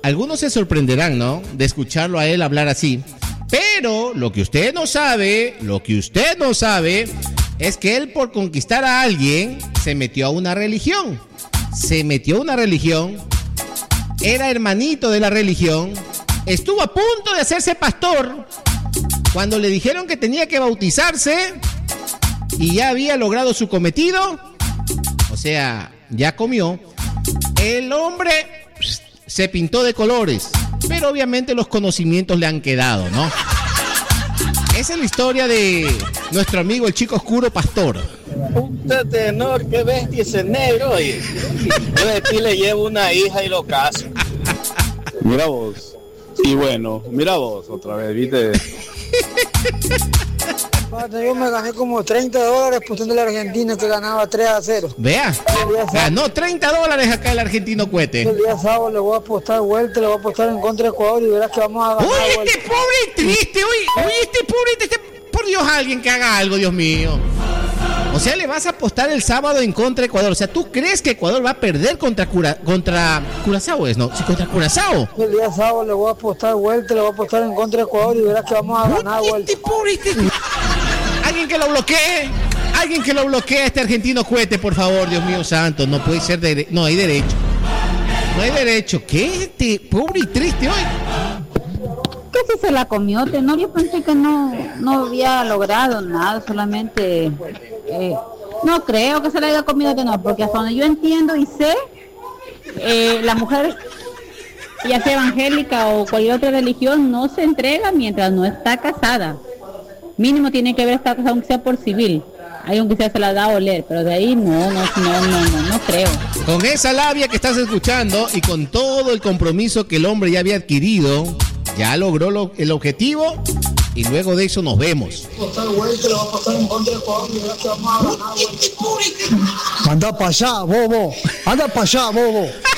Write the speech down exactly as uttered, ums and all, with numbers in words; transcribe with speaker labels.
Speaker 1: algunos se sorprenderán, ¿no? De escucharlo a él hablar así. Pero lo que usted no sabe, lo que usted no sabe, es que él por conquistar a alguien se metió a una religión. Se metió a una religión. Era hermanito de la religión. Estuvo a punto de hacerse pastor cuando le dijeron que tenía que bautizarse y ya había logrado su cometido. O sea, ya comió. El hombre se pintó de colores, pero obviamente los conocimientos le han quedado, ¿no? Esa es la historia de nuestro amigo el chico oscuro pastor.
Speaker 2: Puta tenor, qué bestia ese negro, oye. Yo de ti le llevo una hija y lo caso.
Speaker 3: Mira vos. Y bueno, mira vos, otra vez, ¿viste?
Speaker 4: Yo me gané como treinta dólares apostándole a Argentina que ganaba tres a cero.
Speaker 1: Vea, ganó treinta dólares acá el argentino Cuete.
Speaker 4: El día sábado le voy a apostar vuelta, le voy a apostar en contra de Ecuador y verás que vamos a ganar.
Speaker 1: Oye,
Speaker 4: vuelta.
Speaker 1: este pobre triste, oye, oye, este pobre triste, por Dios, alguien que haga algo, Dios mío. O sea, le vas a apostar el sábado en contra de Ecuador. O sea, ¿tú crees que Ecuador va a perder contra Cura, contra Curazao? ¿Es no? Sí, contra Curazao.
Speaker 4: El día sábado le voy a apostar vuelta, le voy a apostar en contra de Ecuador y verás que vamos a ganar
Speaker 1: Oye,
Speaker 4: vuelta.
Speaker 1: este pobre este... Alguien que lo bloquee, alguien que lo bloquee a este argentino Cuete, por favor, Dios mío santo, no puede ser, de... no hay derecho, no hay derecho, ¿qué este pobre y triste hoy?
Speaker 5: ¿Qué si se la comió, Tenor? Yo pensé que no, no había logrado nada, solamente, eh, no creo que se la haya comido, Tenor, porque hasta donde yo entiendo y sé, eh, la mujer, ya sea evangélica o cualquier otra religión, no se entrega mientras no está casada. Mínimo tiene que haber estado casado, aunque sea por civil. Hay aunque sea se la da a oler, pero de ahí no, no, no, no, no, no creo.
Speaker 1: Con esa labia que estás escuchando y con todo el compromiso que el hombre ya había adquirido, ya logró lo, el objetivo y luego de eso nos vemos.
Speaker 4: Anda para allá, bobo. Anda para allá, bobo.